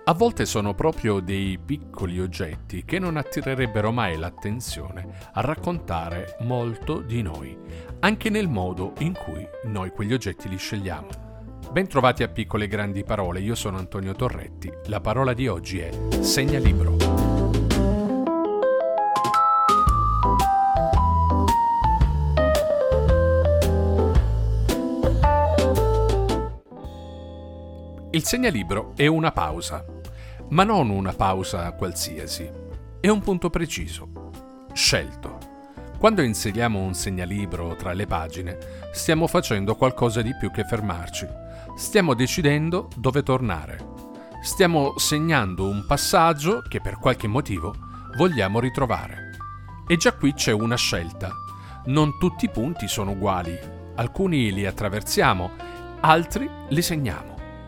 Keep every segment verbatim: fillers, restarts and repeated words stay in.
A volte sono proprio dei piccoli oggetti che non attirerebbero mai l'attenzione a raccontare molto di noi, anche nel modo in cui noi quegli oggetti li scegliamo. Bentrovati a Piccole Grandi Parole, io sono Antonio Torretti. La parola di oggi è segnalibro. Il segnalibro è una pausa, ma non una pausa qualsiasi, è un punto preciso, scelto. Quando inseriamo un segnalibro tra le pagine, stiamo facendo qualcosa di più che fermarci, stiamo decidendo dove tornare, stiamo segnando un passaggio che per qualche motivo vogliamo ritrovare. E già qui c'è una scelta, non tutti i punti sono uguali, alcuni li attraversiamo, altri li segniamo.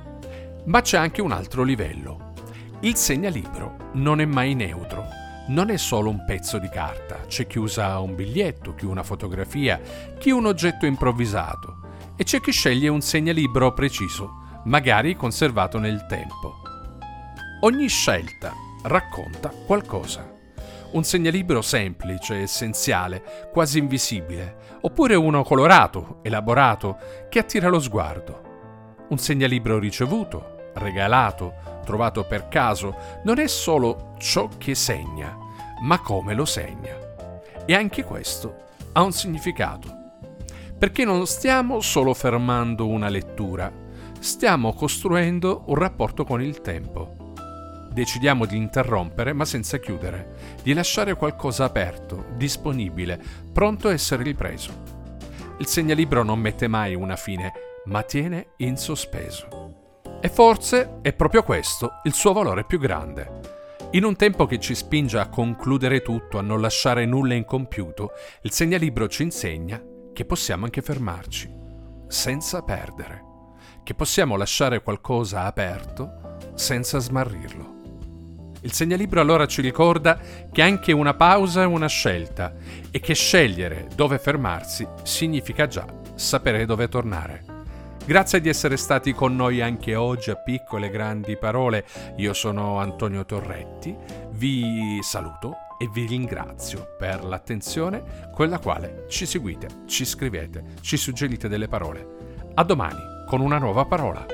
Ma c'è anche un altro livello. Il segnalibro non è mai neutro, non è solo un pezzo di carta. C'è chi usa un biglietto, chi una fotografia, chi un oggetto improvvisato e c'è chi sceglie un segnalibro preciso, magari conservato nel tempo. Ogni scelta racconta qualcosa. Un segnalibro semplice, essenziale, quasi invisibile, oppure uno colorato, elaborato, che attira lo sguardo. Un segnalibro ricevuto, regalato, trovato per caso, non è solo ciò che segna, ma come lo segna. E anche questo ha un significato. Perché non stiamo solo fermando una lettura, stiamo costruendo un rapporto con il tempo. Decidiamo di interrompere, ma senza chiudere, di lasciare qualcosa aperto, disponibile, pronto a essere ripreso. Il segnalibro non mette mai una fine, ma tiene in sospeso. E forse è proprio questo il suo valore più grande. In un tempo che ci spinge a concludere tutto, a non lasciare nulla incompiuto, il segnalibro ci insegna che possiamo anche fermarci, senza perdere, che possiamo lasciare qualcosa aperto senza smarrirlo. Il segnalibro allora ci ricorda che anche una pausa è una scelta e che scegliere dove fermarsi significa già sapere dove tornare. Grazie di essere stati con noi anche oggi a Piccole Grandi Parole. Io sono Antonio Torretti, vi saluto e vi ringrazio per l'attenzione con la quale ci seguite, ci scrivete, ci suggerite delle parole. A domani con una nuova parola.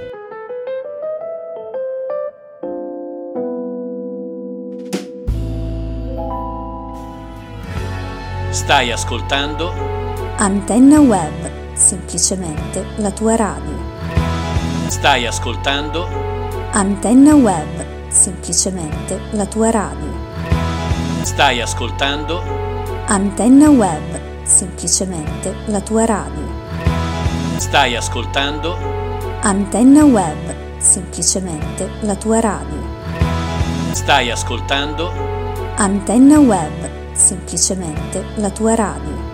Stai ascoltando Antenna Web. Semplicemente la tua radio. Stai ascoltando Antenna Web. Semplicemente la tua radio. Stai ascoltando Antenna Web. Semplicemente la tua radio. Stai ascoltando Antenna Web. Semplicemente la tua radio. Stai ascoltando Antenna Web. Semplicemente la tua radio.